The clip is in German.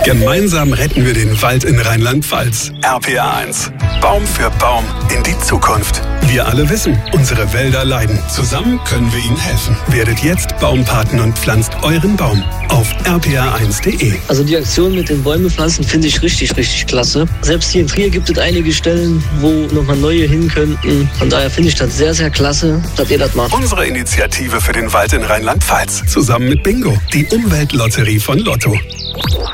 Gemeinsam retten wir den Wald in Rheinland-Pfalz. RPA 1. Baum für Baum in die Zukunft. Wir alle wissen, unsere Wälder leiden. Zusammen können wir ihnen helfen. Werdet jetzt Baumpaten und pflanzt euren Baum auf rpa1.de. Also die Aktion mit den Bäume pflanzen finde ich richtig, richtig klasse. Selbst hier in Trier gibt es einige Stellen, wo nochmal neue hin könnten. Von daher finde ich das sehr, sehr klasse, dass ihr das macht. Unsere Initiative für den Wald in Rheinland-Pfalz. Zusammen mit Bingo, die Umweltlotterie von Lotto.